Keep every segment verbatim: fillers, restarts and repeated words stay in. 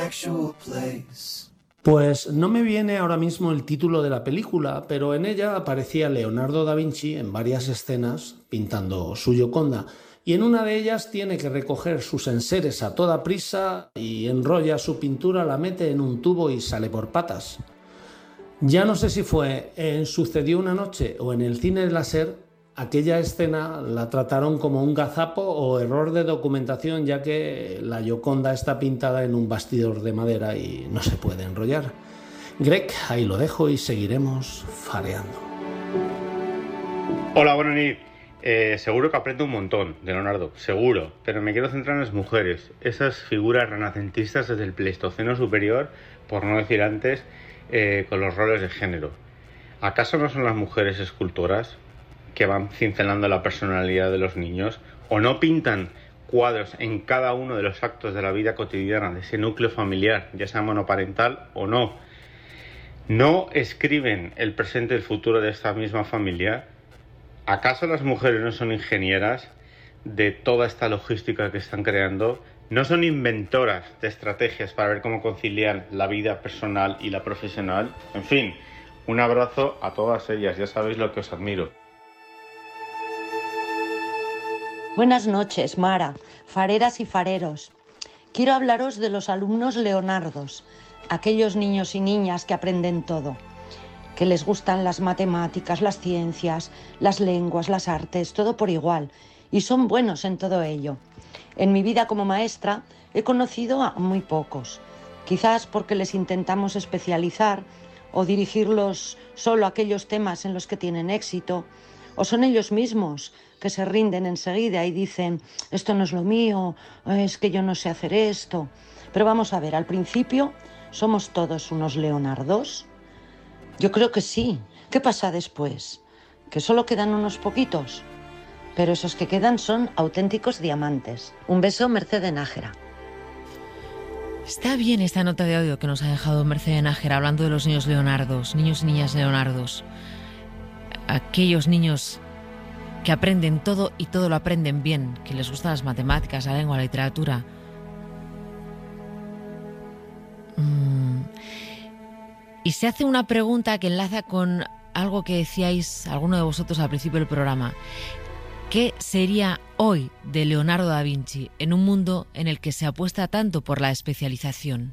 actual place. Pues no me viene ahora mismo el título de la película, pero en ella aparecía Leonardo da Vinci en varias escenas pintando su Gioconda, y en una de ellas tiene que recoger sus enseres a toda prisa y enrolla su pintura, la mete en un tubo y sale por patas. Ya no sé si fue en Sucedió una noche o en el cine de la SER, aquella escena la trataron como un gazapo o error de documentación, ya que la Gioconda está pintada en un bastidor de madera y no se puede enrollar. Greg, ahí lo dejo y seguiremos fareando. Hola, buenas noches. Eh, seguro que aprendo un montón de Leonardo, seguro, pero me quiero centrar en las mujeres, esas figuras renacentistas desde el Pleistoceno superior, por no decir antes, eh, con los roles de género. ¿Acaso no son las mujeres escultoras que van cincelando la personalidad de los niños? ¿O no pintan cuadros en cada uno de los actos de la vida cotidiana de ese núcleo familiar, ya sea monoparental o no? ¿No escriben el presente y el futuro de esta misma familia? ¿Acaso las mujeres no son ingenieras de toda esta logística que están creando? ¿No son inventoras de estrategias para ver cómo conciliar la vida personal y la profesional? En fin, un abrazo a todas ellas, ya sabéis lo que os admiro. Buenas noches, Mara, fareras y fareros. Quiero hablaros de los alumnos leonardos, aquellos niños y niñas que aprenden todo, que les gustan las matemáticas, las ciencias, las lenguas, las artes, todo por igual, y son buenos en todo ello. En mi vida como maestra he conocido a muy pocos, quizás porque les intentamos especializar o dirigirlos solo a aquellos temas en los que tienen éxito, o son ellos mismos que se rinden enseguida y dicen esto no es lo mío, es que yo no sé hacer esto. Pero vamos a ver, al principio, ¿somos todos unos leonardos? Yo creo que sí. ¿Qué pasa después? ¿Que solo quedan unos poquitos? Pero esos que quedan son auténticos diamantes. Un beso, Mercedes Nájera. Está bien esta nota de audio que nos ha dejado Mercedes Nájera hablando de los niños leonardos, niños y niñas leonardos. Aquellos niños que aprenden todo y todo lo aprenden bien, que les gustan las matemáticas, la lengua, la literatura. Mm. Y se hace una pregunta que enlaza con algo que decíais alguno de vosotros al principio del programa. ¿Qué sería hoy de Leonardo da Vinci en un mundo en el que se apuesta tanto por la especialización?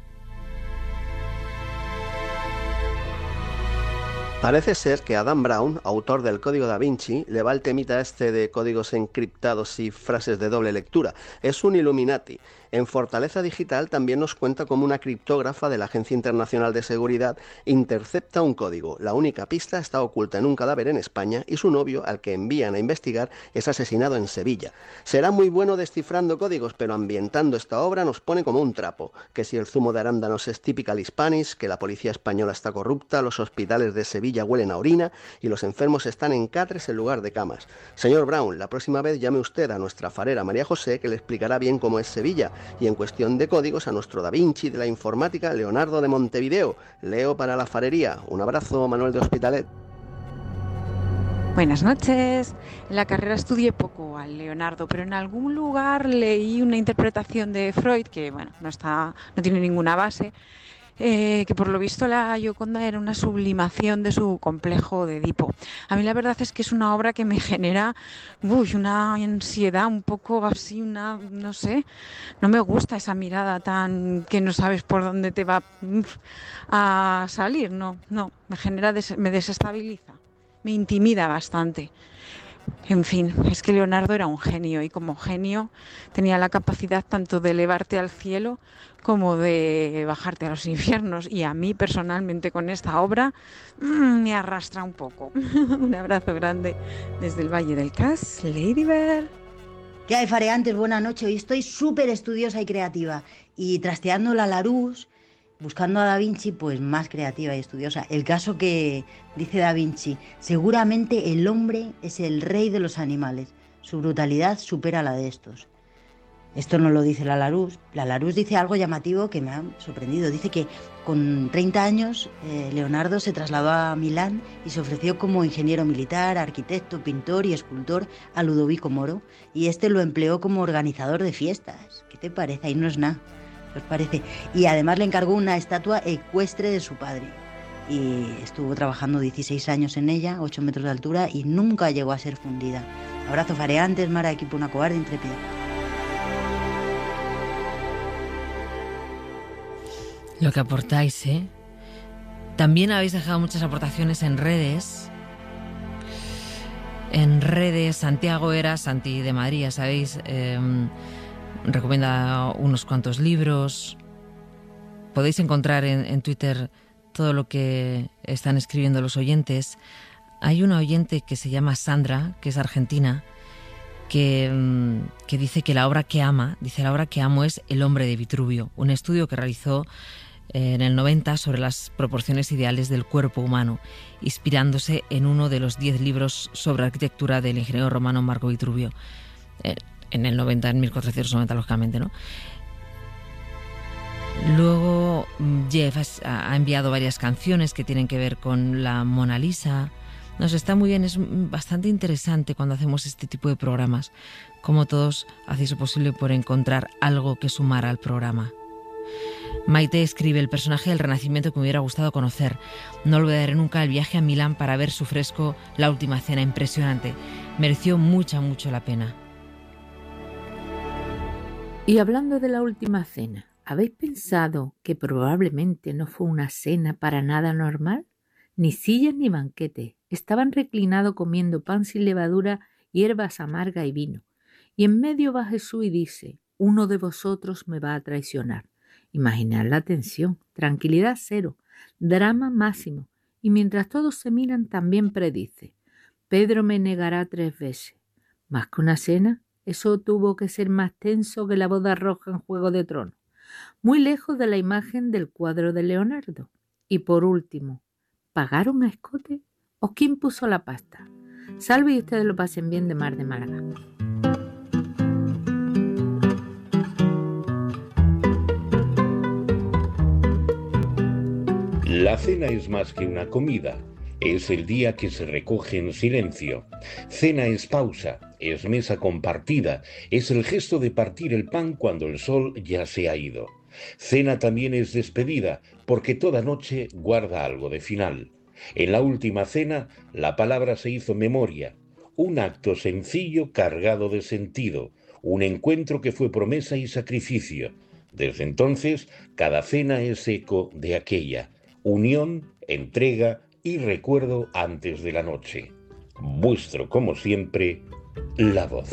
Parece ser que a Dan Brown, autor del Código da Vinci, le va el temita este de códigos encriptados y frases de doble lectura. Es un Illuminati. En Fortaleza Digital también nos cuenta cómo una criptógrafa de la Agencia Internacional de Seguridad intercepta un código. La única pista está oculta en un cadáver en España y su novio, al que envían a investigar, es asesinado en Sevilla. Será muy bueno descifrando códigos, pero ambientando esta obra nos pone como un trapo. Que si el zumo de arándanos es typical Hispanic, que la policía española está corrupta, los hospitales de Sevilla huelen a orina y los enfermos están en catres en lugar de camas. Señor Brown, la próxima vez llame usted a nuestra farera María José, que le explicará bien cómo es Sevilla. Y en cuestión de códigos, a nuestro Da Vinci de la informática, Leonardo de Montevideo. Leo para la farería. Un abrazo, Manuel de Hospitalet. Buenas noches. En la carrera estudié poco al Leonardo, pero en algún lugar leí una interpretación de Freud, que bueno, no está, no tiene ninguna base, Eh, que por lo visto la Gioconda era una sublimación de su complejo de Edipo. A mí la verdad es que es una obra que me genera uy, una ansiedad un poco así, una no sé, no me gusta esa mirada tan que no sabes por dónde te va uf, a salir, no, no, me genera, des- me desestabiliza, me intimida bastante. En fin, es que Leonardo era un genio y como genio tenía la capacidad tanto de elevarte al cielo como de bajarte a los infiernos, y a mí personalmente con esta obra mmm, me arrastra un poco. Un abrazo grande desde el Valle del Cas, Lady Bear. ¿Qué hay, fareantes? Buenas noches. Hoy estoy súper estudiosa y creativa y trasteando la Larousse, buscando a Da Vinci, pues más creativa y estudiosa. El caso que dice Da Vinci: seguramente el hombre es el rey de los animales. Su brutalidad supera la de estos. Esto no lo dice la Larousse. La Larousse dice algo llamativo que me ha sorprendido. Dice que con treinta años eh, Leonardo se trasladó a Milán y se ofreció como ingeniero militar, arquitecto, pintor y escultor a Ludovico Moro, y este lo empleó como organizador de fiestas. ¿Qué te parece? Ahí no es nada. ¿qué os parece? Y además le encargó una estatua ecuestre de su padre. Y estuvo trabajando dieciséis años en ella, ocho metros de altura, y nunca llegó a ser fundida. Abrazo fareantes, Mara, equipo Una Cobarde Intrépida. Lo que aportáis, ¿eh? También habéis dejado muchas aportaciones en redes. En redes, Santiago Era, Santi de Madrid, ya sabéis, eh, recomienda unos cuantos libros. Podéis encontrar en, en Twitter todo lo que están escribiendo los oyentes. Hay una oyente que se llama Sandra, que es argentina, que, que dice que la obra que ama, dice la obra que amo es El hombre de Vitruvio, un estudio que realizó en el noventa sobre las proporciones ideales del cuerpo humano, inspirándose en uno de los diez libros sobre arquitectura del ingeniero romano Marco Vitruvio, eh, en el noventa, en mil cuatrocientos noventa, lógicamente, ¿no? Luego Jeff ha enviado varias canciones que tienen que ver con la Mona Lisa. Nos está muy bien, es bastante interesante cuando hacemos este tipo de programas, como todos hacéis lo posible por encontrar algo que sumar al programa. Maite escribe: el personaje del Renacimiento que me hubiera gustado conocer. No olvidaré nunca el viaje a Milán para ver su fresco La Última Cena, impresionante. Mereció mucha, mucho la pena. Y hablando de La Última Cena, ¿habéis pensado que probablemente no fue una cena para nada normal? Ni sillas ni banquete. Estaban reclinados comiendo pan sin levadura, hierbas amargas y vino. Y en medio va Jesús y dice: uno de vosotros me va a traicionar. Imaginad la tensión, tranquilidad cero, drama máximo. Y mientras todos se miran, también predice: Pedro me negará tres veces. ¿Más que una cena? Eso tuvo que ser más tenso que la boda roja en Juego de Tronos. Muy lejos de la imagen del cuadro de Leonardo. Y por último, ¿pagaron a escote? ¿O quién puso la pasta? Salve y ustedes lo pasen bien, de Mar de Málaga. La cena es más que una comida, es el día que se recoge en silencio. Cena es pausa, es mesa compartida, es el gesto de partir el pan cuando el sol ya se ha ido. Cena también es despedida, porque toda noche guarda algo de final. En La Última Cena, la palabra se hizo memoria, un acto sencillo cargado de sentido, un encuentro que fue promesa y sacrificio. Desde entonces, cada cena es eco de aquella. Unión, entrega y recuerdo antes de la noche. Vuestro, como siempre, La Voz.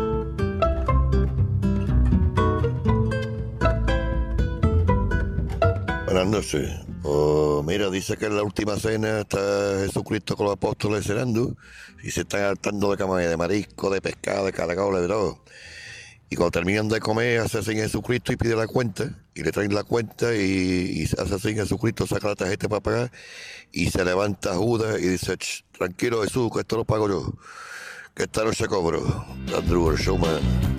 Buenas noches. Oh, mira, dice que en la última cena está Jesucristo con los apóstoles cenando y se están hartando de cama de marisco, de pescado, de caracoles, de todo. Y cuando terminan de comer, hace así Jesucristo y pide la cuenta, y le traen la cuenta, y, y hace así Jesucristo, saca la tarjeta para pagar, y se levanta Judas y dice: tranquilo Jesús, que esto lo pago yo, que esta noche cobro. Andrew, el showman.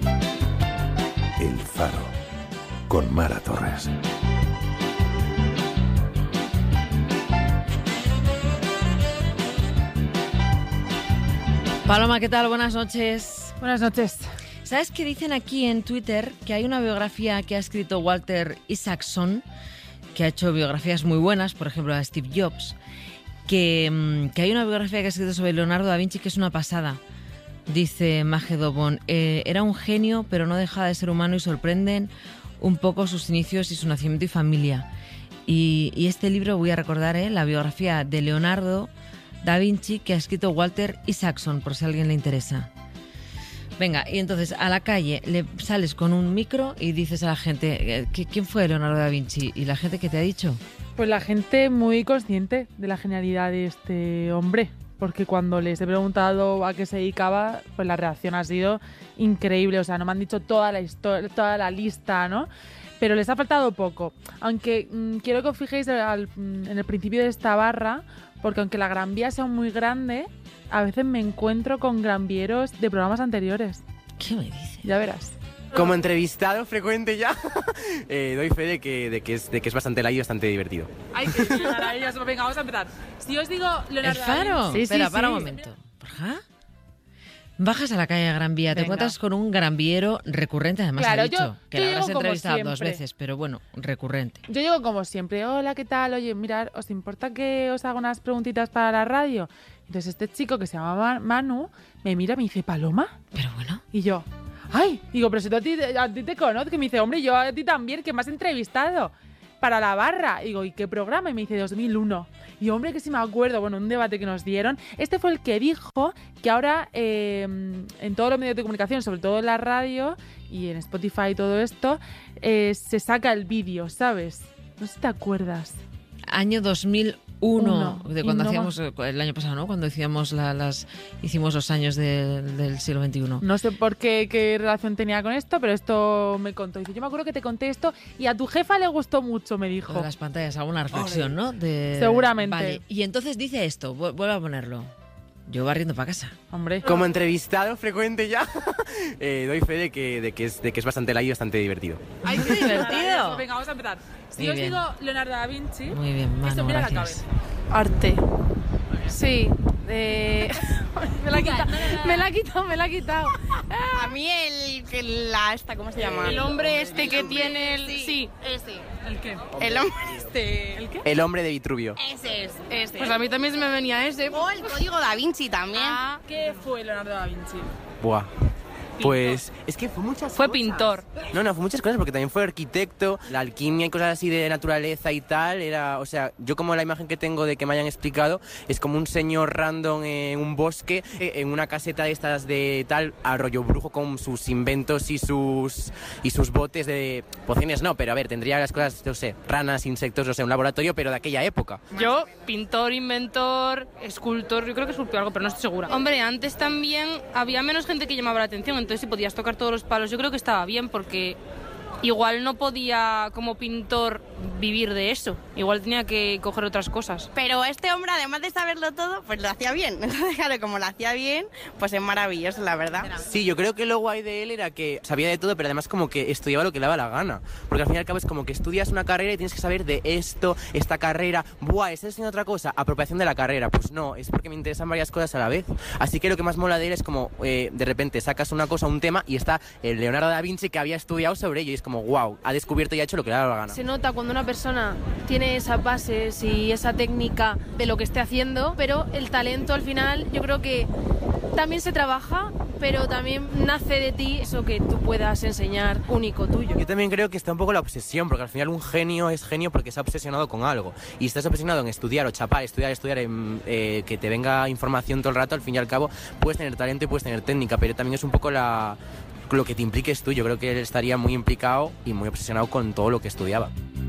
El Faro, con Mara Torres. Paloma, ¿qué tal? Buenas noches. Buenas noches. ¿Sabes qué dicen aquí en Twitter? Que hay una biografía que ha escrito Walter Isaacson, que ha hecho biografías muy buenas, por ejemplo a Steve Jobs, que, que hay una biografía que ha escrito sobre Leonardo da Vinci que es una pasada. Dice Maje Dobon: eh, era un genio, pero no dejaba de ser humano y sorprenden un poco sus inicios y su nacimiento y familia. Y, y este libro, voy a recordar, eh, la biografía de Leonardo da Vinci que ha escrito Walter Isaacson, por si a alguien le interesa. Venga, y entonces a la calle le sales con un micro y dices a la gente: ¿quién fue Leonardo da Vinci? ¿Y la gente qué te ha dicho? Pues la gente muy consciente de la genialidad de este hombre, porque cuando les he preguntado a qué se dedicaba, pues la reacción ha sido increíble. O sea, no me han dicho toda la historia, toda la lista, ¿no? Pero les ha faltado poco. Aunque mmm, quiero que os fijéis al, en el principio de esta barra, porque aunque la Gran Vía sea muy grande, a veces me encuentro con granvieros de programas anteriores. ¿Qué me dices? Ya verás. Como entrevistado frecuente ya, eh, doy fe de que, de, que es, de que es bastante light y bastante divertido. Ay, que llegar a ellos. Venga, vamos a empezar. Si os digo Leonardo ¿El Faro? da Vinci... Sí, Espera, sí, para sí. un momento. ¿Ajá? Bajas a la calle Gran Vía, te Venga. encuentras con un granviero recurrente, además Claro, ha dicho yo- que yo la llego habrás como entrevistado dos siempre. veces, pero bueno, recurrente. Yo llego como siempre, hola, ¿qué tal? Oye, mirad, ¿os importa que os haga unas preguntitas para la radio? Entonces este chico que se llama Ma- Manu me mira y me dice, ¿Paloma? Pero bueno. Y yo, ay, digo, pero si tú a ti, a ti te conozco. Y me dice, hombre, yo a ti también, que me has entrevistado para la barra. Y digo, ¿y qué programa? Y me dice, dos mil uno. Y hombre, que si me acuerdo, bueno, un debate que nos dieron. Este fue el que dijo que ahora eh, en todos los medios de comunicación, sobre todo en la radio y en Spotify y todo esto, eh, se saca el vídeo, ¿sabes? No sé si te acuerdas. Año dos mil uno, Uno. de Y cuando no hacíamos, el año pasado, ¿no? Cuando hacíamos la- las, hicimos los años de- del siglo veintiuno. No sé por qué, qué relación tenía con esto, pero esto me contó. Dice, yo me acuerdo que te conté esto y a tu jefa le gustó mucho, me dijo. Lo de las pantallas, alguna reflexión, ¿no? De... Seguramente. Vale, y entonces dice esto, vu- vuelve a ponerlo. Yo barriendo para casa. Hombre. Como entrevistado frecuente ya, eh, doy fe de que, de, que es, de que es bastante light y bastante divertido. ¡Ay, qué divertido! Venga, vamos a empezar. Si Muy os bien. digo Leonardo da Vinci, Muy bien, Manu, esto mira la gracias. cabeza. Arte. Sí. eh, me la ha quitado, me la ha quitado, me la ha quitado. A mí el que la esta, ¿cómo se llama? El hombre este que tiene el... Sí, Sí. ese. ¿El qué? El hombre este. ¿El qué? El hombre de Vitruvio. Ese es, ese. Pues a mí también se me venía ese. O el código Da Vinci también. Ah, ¿qué fue Leonardo da Vinci? Buah. Pues es que fue muchas Fue cosas. pintor. No, no, fue muchas cosas porque también fue arquitecto, la alquimia y cosas así de naturaleza y tal, era, o sea, yo como la imagen que tengo de que me hayan explicado es como un señor random en un bosque, eh, en una caseta de estas de tal, arroyo brujo con sus inventos y sus y sus botes de pociones, no, pero a ver, tendría las cosas, no sé, ranas, insectos, no sé, un laboratorio, pero de aquella época. Yo, pintor, inventor, escultor, yo creo que esculpió algo, pero no estoy segura. Hombre, antes también había menos gente que llamaba la atención, entonces si podías tocar todos los palos, yo creo que estaba bien porque igual no podía como pintor vivir de eso, igual tenía que coger otras cosas. Pero este hombre, además de saberlo todo, pues lo hacía bien. Entonces, claro, como lo hacía bien, pues es maravilloso, la verdad. Sí, yo creo que lo guay de él era que sabía de todo, pero además como que estudiaba lo que le daba la gana. Porque al fin y al cabo es como que estudias una carrera y tienes que saber de esto, esta carrera. Buah, ¿estás haciendo otra cosa? Apropiación de la carrera. Pues no, es porque me interesan varias cosas a la vez. Así que lo que más mola de él es como eh, de repente sacas una cosa, un tema, y está el Leonardo da Vinci que había estudiado sobre ello. Y es como, wow, ha descubierto y ha hecho lo que le ha dado la gana. Se nota cuando una persona tiene esas bases y esa técnica de lo que esté haciendo, pero el talento al final yo creo que también se trabaja, pero también nace de ti eso que tú puedas enseñar único tuyo. Yo también creo que está un poco la obsesión, porque al final un genio es genio porque está obsesionado con algo. Y estás obsesionado en estudiar o chapar, estudiar, estudiar, en, eh, que te venga información todo el rato, al fin y al cabo puedes tener talento y puedes tener técnica, pero también es un poco la, lo que te impliques tú. Yo creo que él estaría muy implicado y muy obsesionado con todo lo que estudiaba.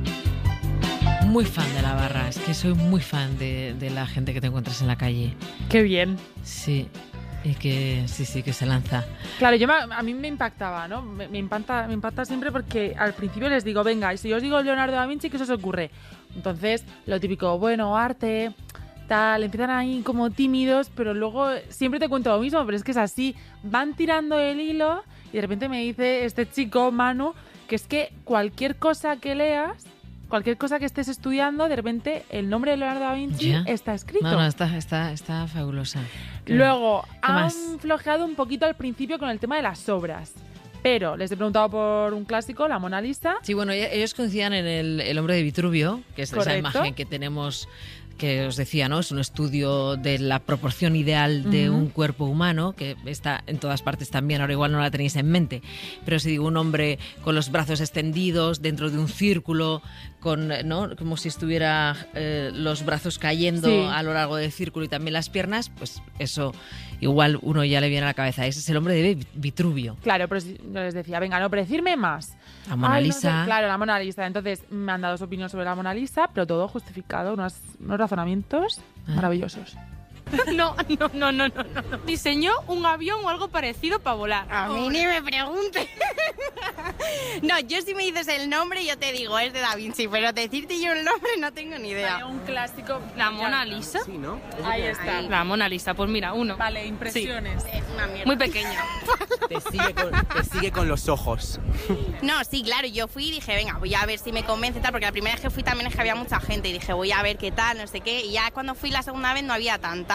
Muy fan de la barra, es que soy muy fan de, de la gente que te encuentras en la calle. Qué bien. Sí, y que sí, sí, que se lanza. Claro, yo me- a mí me impactaba, ¿no? Me, me impacta, me impacta siempre porque al principio les digo, venga, y si yo os digo Leonardo da Vinci, ¿qué se os ocurre? Entonces, lo típico, bueno, arte, tal, empiezan ahí como tímidos, pero luego siempre te cuento lo mismo, pero es que es así, van tirando el hilo y de repente me dice este chico, Manu, que es que cualquier cosa que leas, cualquier cosa que estés estudiando, de repente el nombre de Leonardo da Vinci Ya. está escrito. No, no, está, está, está fabulosa. ¿Qué- Luego, qué han más? flojeado un poquito al principio con el tema de las obras. Pero les he preguntado por un clásico, la Mona Lisa. Sí, bueno, ella- ellos coincidían en el, el hombre de Vitruvio, que es esa Correcto. imagen que tenemos, que os decía, ¿no? Es un estudio de la proporción ideal de Ujú. un cuerpo humano, que está en todas partes también, ahora igual no la tenéis en mente, pero si digo un hombre con los brazos extendidos dentro de un círculo, con, ¿no? Como si estuviera eh, los brazos cayendo Sí. a lo largo del círculo y también las piernas, pues eso igual uno ya le viene a la cabeza. Ese es el hombre de Vitruvio. Claro, pero si- yo les decía, venga, no, pero decirme más. La Mona Ay, no sé, Lisa. claro, la Mona Lisa. Entonces me han dado su opinión sobre la Mona Lisa, pero todo justificado, unos, unos razonamientos Ah. maravillosos. No, no, no, no, no, no. Diseñó un avión o algo parecido para volar. A mí ni me preguntes. No, yo si me dices el nombre, yo te digo, es de Da Vinci, pero decirte yo el nombre no tengo ni idea. Un clásico. La Mona Lisa. Sí, ¿no? Ahí está. La Mona Lisa, pues mira, uno. Vale, impresiones. Es una mierda. Muy pequeña. Te sigue con, te sigue con los ojos. No, sí, claro, yo fui y dije, venga, voy a ver si me convence tal, porque la primera vez que fui también es que había mucha gente y dije, voy a ver qué tal, no sé qué, y ya cuando fui la segunda vez no había tanta.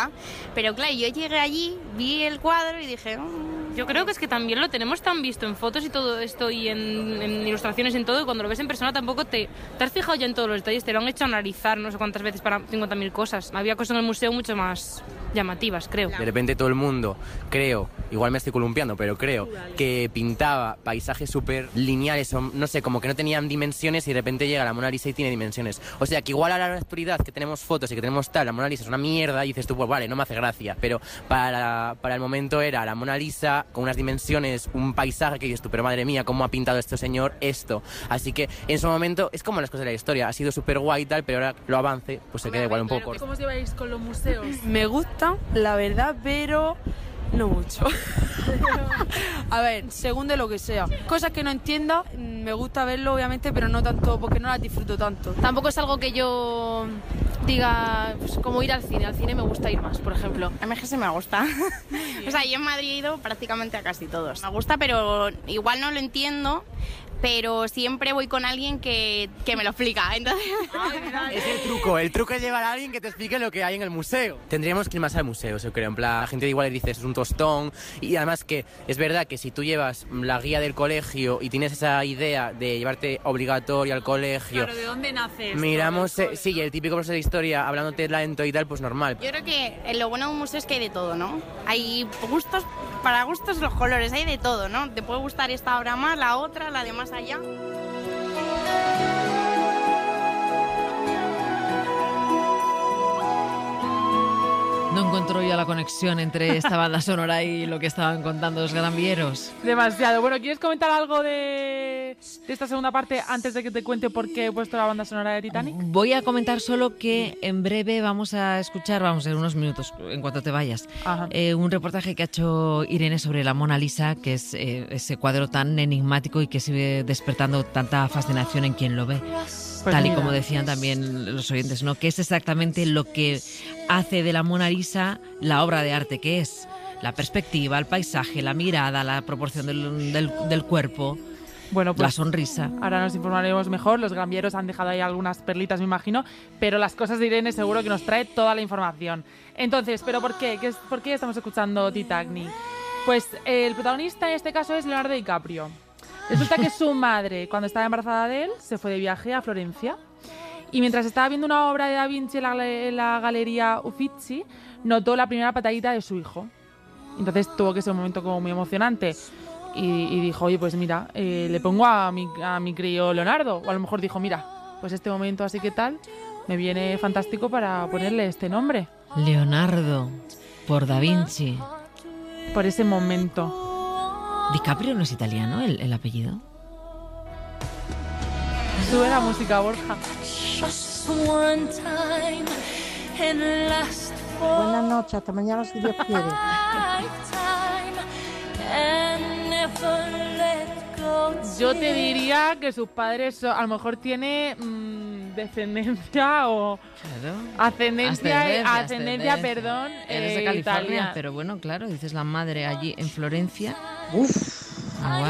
gusta. Pero claro, yo llegué allí, vi el cuadro y dije... Mmm, yo creo que es que también lo tenemos tan visto en fotos y todo esto y en, en ilustraciones y en todo, y cuando lo ves en persona tampoco te, te has fijado ya en todos los detalles, te lo han hecho analizar no sé cuántas veces para cincuenta mil cosas. Había cosas en el museo mucho más llamativas, creo. De repente todo el mundo, creo, igual me estoy columpiando, pero creo que pintaba paisajes súper lineales, o no sé, como que no tenían dimensiones, y de repente llega la Mona Lisa y tiene dimensiones. O sea, que igual a la actualidad que tenemos fotos y que tenemos tal, la Mona Lisa es una mierda y dices tú, pues vale, no me hace gracia, pero para, para el momento era la Mona Lisa con unas dimensiones, un paisaje que dices tú, pero madre mía, cómo ha pintado este señor esto. Así que en su momento es como las cosas de la historia, ha sido súper guay y tal, pero ahora lo avance, pues se queda igual un poco corto. ¿Cómo os lleváis con los museos? Me gusta, la verdad, pero no mucho. A ver, según de lo que sea. Cosas que no entienda, me gusta verlo obviamente, pero no tanto, porque no las disfruto tanto. Tampoco es algo que yo diga, pues, como ir al cine. Al cine me gusta ir más, por ejemplo. A mí que sí me gusta. O sea, yo en Madrid he ido prácticamente a casi todos. Me gusta, pero igual no lo entiendo. Pero siempre voy con alguien que, que me lo explica, entonces... Es el truco, el truco es llevar a alguien que te explique lo que hay en el museo. Tendríamos que ir más al museo, yo creo, en plan, la gente igual le dice es un tostón, y además que es verdad que si tú llevas la guía del colegio y tienes esa idea de llevarte obligatorio al colegio... Claro, ¿de dónde nace esto? Miramos, eh, sí, el típico profesor de historia hablándote lento y tal, pues normal. Yo creo que lo bueno de un museo es que hay de todo, ¿no? Hay gustos, para gustos los colores, hay de todo, ¿no? Te puede gustar esta obra más, la otra, la de más allá. No encuentro ya la conexión entre esta banda sonora y lo que estaban contando los Gran Vieros. Demasiado. Bueno, ¿quieres comentar algo de, de esta segunda parte antes de que te cuente por qué he puesto la banda sonora de Titanic? Voy a comentar solo que en breve vamos a escuchar, vamos en unos minutos, en cuanto te vayas, eh, un reportaje que ha hecho Irene sobre la Mona Lisa, que es eh, ese cuadro tan enigmático y que sigue despertando tanta fascinación en quien lo ve. Pues tal mira. Y como decían también los oyentes, ¿no? Que es exactamente lo que hace de la Mona Lisa la obra de arte que es. La perspectiva, el paisaje, la mirada, la proporción del, del, del cuerpo, bueno, pues, la sonrisa. Ahora nos informaremos mejor. Los gambieros han dejado ahí algunas perlitas, me imagino, pero las cosas de Irene seguro que nos trae toda la información. Entonces, ¿pero por qué? ¿Qué es, ¿Por qué estamos escuchando Titanic? Pues eh, el protagonista en este caso es Leonardo DiCaprio. Resulta que su madre, cuando estaba embarazada de él, se fue de viaje a Florencia y mientras estaba viendo una obra de Da Vinci en la, en la galería Uffizi, notó la primera patadita de su hijo. Entonces tuvo que ser un momento como muy emocionante y, y dijo, oye, pues mira, eh, le pongo a mi, a mi crío Leonardo. O a lo mejor dijo, mira, pues este momento así que tal, me viene fantástico para ponerle este nombre. Leonardo, por Da Vinci. Por ese momento. DiCaprio no es italiano, el, el apellido. Sube la música, Borja. Buenas noches, hasta mañana si Dios quiere. Yo te diría que sus padres son, a lo mejor tiene mmm, descendencia o claro. ascendencia, ascendencia, ascendencia, perdón, eres eh, de California, Italia. Pero bueno, claro, dices la madre allí en Florencia. Uf.